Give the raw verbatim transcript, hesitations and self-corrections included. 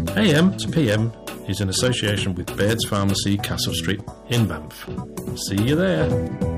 A M to P M is in association with Baird's Pharmacy, Castle Street in Banff. See you there.